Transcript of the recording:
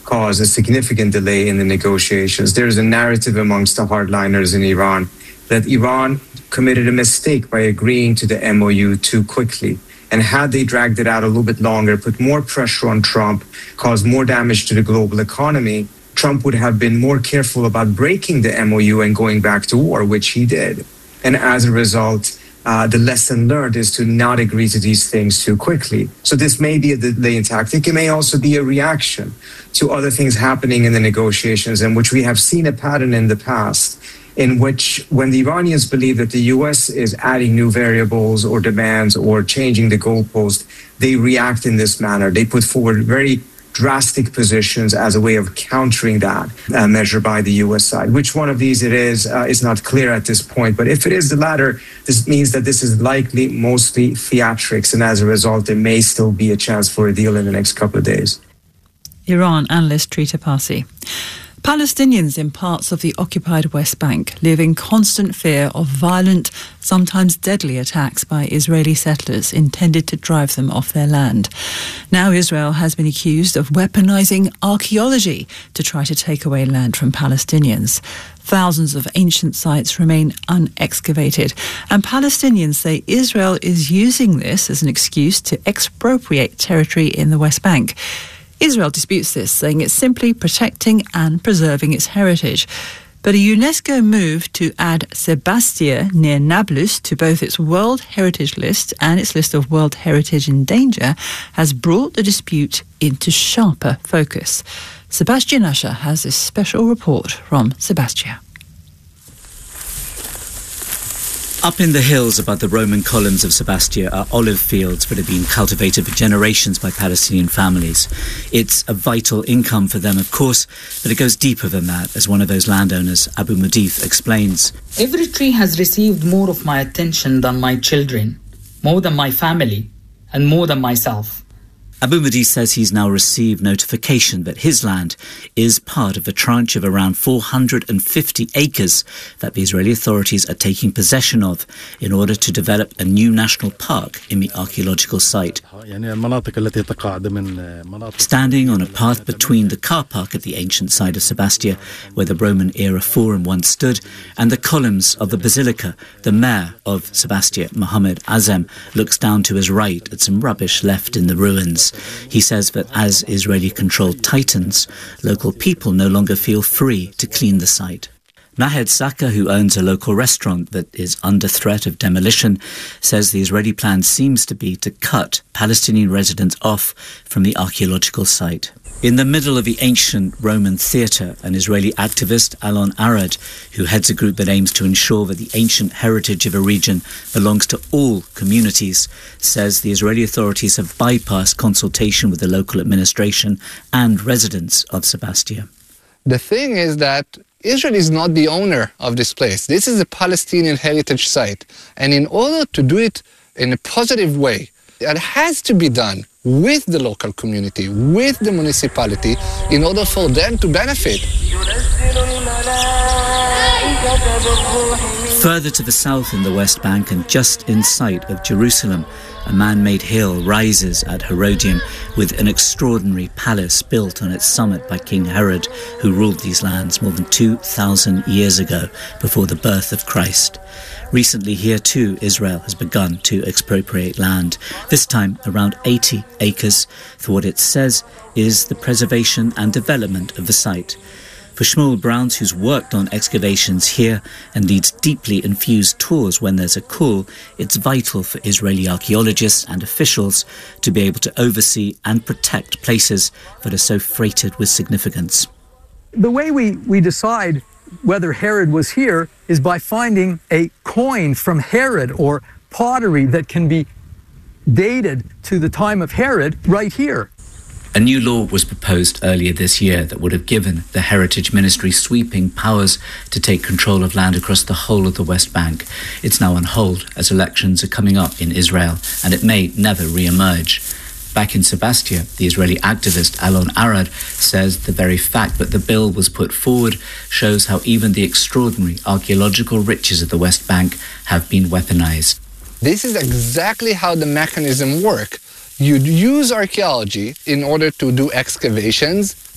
cause a significant delay in the negotiations. There's a narrative amongst the hardliners in Iran that Iran committed a mistake by agreeing to the MOU too quickly. And had they dragged it out a little bit longer, put more pressure on Trump, caused more damage to the global economy, Trump would have been more careful about breaking the MOU and going back to war, which he did. And as a result, the lesson learned is to not agree to these things too quickly. So this may be a delaying tactic. It may also be a reaction to other things happening in the negotiations, in which we have seen a pattern in the past, in which when the Iranians believe that the U.S. is adding new variables or demands or changing the goalpost, they react in this manner. They put forward very drastic positions as a way of countering that measure by the U.S. side. Which one of these it is not clear at this point. But if it is the latter, this means that this is likely mostly theatrics, and as a result, there may still be a chance for a deal in the next couple of days. Iran analyst Trita Parsi. Palestinians in parts of the occupied West Bank live in constant fear of violent, sometimes deadly attacks by Israeli settlers intended to drive them off their land. Now Israel has been accused of weaponizing archaeology to try to take away land from Palestinians. Thousands of ancient sites remain unexcavated, and Palestinians say Israel is using this as an excuse to expropriate territory in the West Bank. Israel disputes this, saying it's simply protecting and preserving its heritage. But a UNESCO move to add Sebastia near Nablus to both its World Heritage List and its list of World Heritage in Danger has brought the dispute into sharper focus. Sebastian Usher has this special report from Sebastia. Up in the hills above the Roman columns of Sebastia are olive fields that have been cultivated for generations by Palestinian families. It's a vital income for them, of course, but it goes deeper than that, as one of those landowners, Abu Mudif, explains. Every tree has received more of my attention than my children, more than my family, and more than myself. Abu Mudif says he's now received notification that his land is part of a tranche of around 450 acres that the Israeli authorities are taking possession of in order to develop a new national park in the archaeological site. Standing on a path between the car park at the ancient site of Sebastia, where the Roman-era forum once stood, and the columns of the basilica, the mayor of Sebastia, Mohammed Azem, looks down to his right at some rubbish left in the ruins. He says that as Israeli-controlled tightens, local people no longer feel free to clean the site. Nahed Saka, who owns a local restaurant that is under threat of demolition, says the Israeli plan seems to be to cut Palestinian residents off from the archaeological site. In the middle of the ancient Roman theatre, an Israeli activist, Alon Arad, who heads a group that aims to ensure that the ancient heritage of a region belongs to all communities, says the Israeli authorities have bypassed consultation with the local administration and residents of Sebastia. The thing is that Israel is not the owner of this place. This is a Palestinian heritage site. And in order to do it in a positive way, it has to be done with the local community, with the municipality, in order for them to benefit. Further to the south in the West Bank and just in sight of Jerusalem, a man-made hill rises at Herodium with an extraordinary palace built on its summit by King Herod, who ruled these lands more than 2,000 years ago, before the birth of Christ. Recently here too, Israel has begun to expropriate land, this time around 80 acres, for what it says is the preservation and development of the site. For Shmuel Browns, who's worked on excavations here and leads deeply infused tours when there's a call, it's vital for Israeli archaeologists and officials to be able to oversee and protect places that are so freighted with significance. The way we decide whether Herod was here is by finding a coin from Herod or pottery that can be dated to the time of Herod right here. A new law was proposed earlier this year that would have given the Heritage Ministry sweeping powers to take control of land across the whole of the West Bank. It's now on hold as elections are coming up in Israel, and it may never re-emerge. Back in Sebastia, the Israeli activist Alon Arad says the very fact that the bill was put forward shows how even the extraordinary archaeological riches of the West Bank have been weaponized. This is exactly how the mechanism works. You'd use archaeology in order to do excavations.